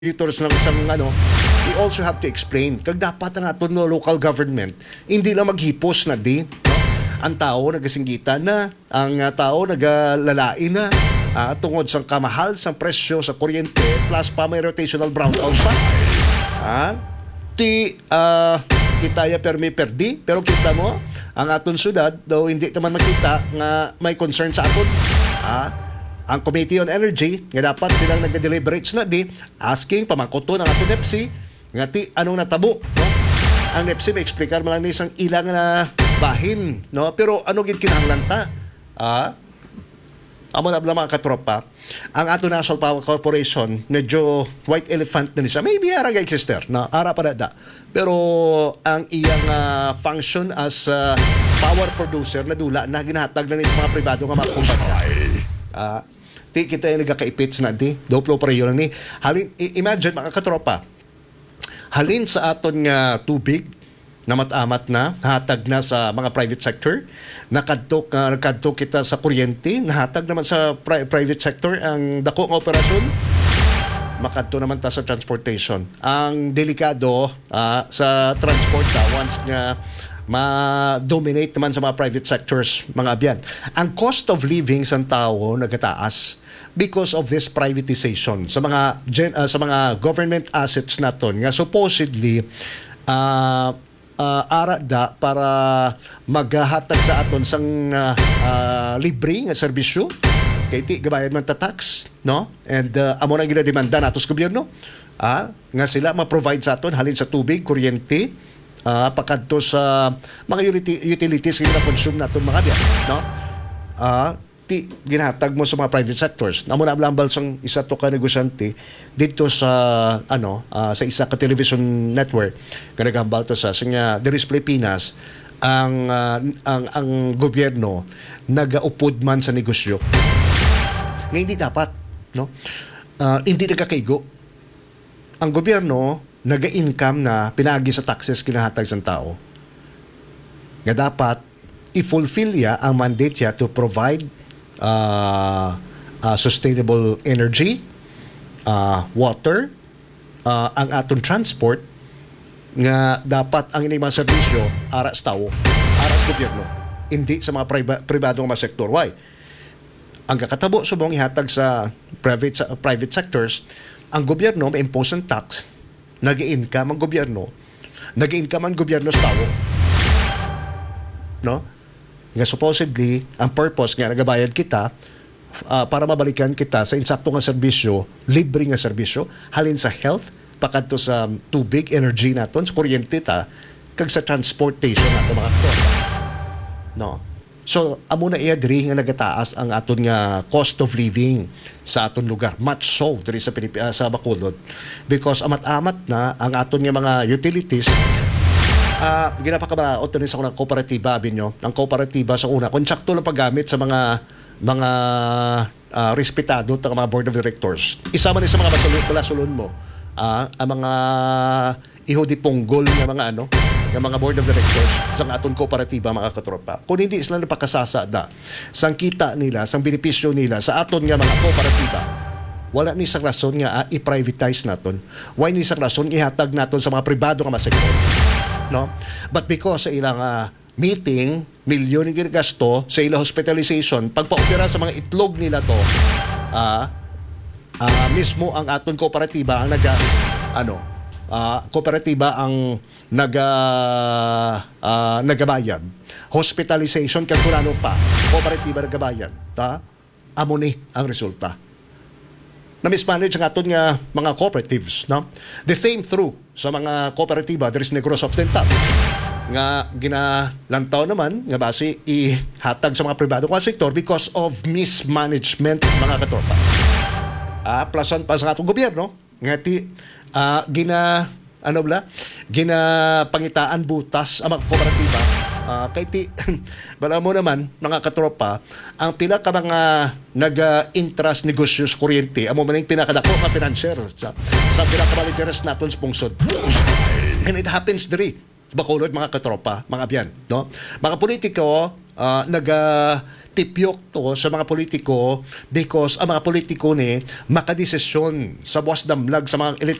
contributors ng isang we also have to explain kag dapat ang aton no local government hindi lang maghipos na di no? Ang tao nagasinggita na ang tao nagalalain na tungod sa kamahal sa presyo sa kuryente plus pa may rotational brownout pa kita ya perdi pero kita mo ang aton syudad daw hindi naman makita nga may concern sa aton ang Committee on Energy nga dapat silang nagde-deliberates na di asking pamangkoto ng ato NEPC nga ti anong natabo no? Ang NEPC may explicar man lang ni isang ilang na bahin no pero ano gid kinahanglan ta amo na mga katropa ang ato National Power Corporation medyo white elephant na siya maybe ara ga exister no ara pa da pero ang iyang function as power producer na dula na ginahatag na ni sa mga pribado nga mga kumpanya ti kita yung nagkakaipits na di doplo pareho lang ni halin imagine mga katropa halin sa aton nga tubig na matamat na hatag na sa mga private sector nakadto kita sa kuryente nahatag naman sa private sector ang dako nga operasyon makadto naman ta sa transportation ang delikado sa transport once nga ma-dominate naman sa mga private sectors mga abyan ang cost of living sa tao nagataas because of this privatization sa mga government assets naton nga supposedly ara da para maghatag sa aton sang libre nga serbisyo kay ti gabayad man ta tax no and amo na ginademanda nato sa gobyerno nga sila ma-provide sa aton halin sa tubig kuryente pakadto sa mga utilities nga na-consume naton mga biyan no ti ginhatag mo sa mga private sectors namo na blambal sang isa to ka negosyante dito sa sa isa ka television network nga nagambal to sa Diris Pilipinas ang gobyerno nagaupod man sa negosyo nga hindi dapat no hindi nagkakaigo ang gobyerno naga-income na pinagi sa taxes kinahatag sa tao nga dapat i-fulfill ya ang mandate ya to provide sustainable energy, water, ang aton transport nga dapat ang ining mga serbisyo ara sa tao, ara sa gobyerno, hindi sa mga pribadong mga sektor. Why? Ang kakatabo subong ihatag sa private sectors, ang gobyerno may impose ng tax, nag-i-income ang gobyerno, nag-i-income ang gobyerno sa tao. No? Nga supposedly, ang purpose nga nagabayad kita para mabalikan kita sa insakto nga serbisyo, libre nga serbisyo, halin sa health, pakadto sa tubig, energy naton, sa kuryente ta, kag sa transportation nato mga to. No? So, amo na iya diri nga nagataas ang aton nga cost of living sa aton lugar. Much so diri sa sa Bacolod. Because amat-amat na ang aton nga mga utilities ginapakabalaot rin sa unang kooperatiba binyo. Ang kooperatiba sa una, kontsakto lang paggamit sa mga respetado at mga board of directors. Isa man sa mga balasulon mo, ang mga iho di punggol ng mga board of directors sa aton kooperatiba mga katropa. Kung hindi sila napakasasada sang kita nila, sang benepisyo nila sa aton nga mga kooperatiba, wala ni isang rason nga i-privatize naton. Why ni isang rason ihatag naton sa mga pribado nga sektor? No? But because sa ilang meeting, milyon yung gasto sa ilang hospitalization, pagpa-opera sa mga itlog nila to, mismo ang aton kooperatiba ang kooperatiba ang nagabayad. Hospitalization kalkulano pa, kooperatiba nagabayad. Amo ni ang resulta. Na-mismanage ang aton nga mga cooperatives, no? The same through sa mga kooperatiba, there is Negros Occidental nga ginalantaw naman nga base ihatag sa mga pribado nga sektor because of mismanagement mga katropa. Plasan pa sa atong gobyerno nga ti ginapangitaan butas ang mga kooperatiba kay ti bala mo naman mga katropa ang pila ka mga nag-interest negosyo kuryente amo man yung pinakadako nga financier sa pinakabaliteres naton sponsor and it happens diri Bacolod, mga katropa, mga abyan, no? Mga politiko, tipyok to sa mga politiko because ang mga politiko ni makadesisyon sa buwas damlag sa mga